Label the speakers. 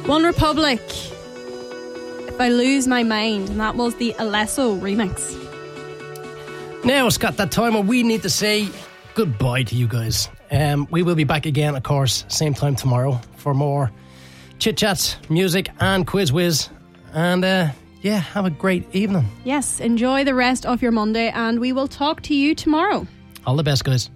Speaker 1: One Republic, If I Lose My Mind, and that was the Alesso remix.
Speaker 2: Now it's got that time where we need to say goodbye to you guys. We will be back again, of course, same time tomorrow for more chit-chats, music and quiz whiz. And have a great evening.
Speaker 1: Yes, enjoy the rest of your Monday and we will talk to you tomorrow.
Speaker 2: All the best, guys.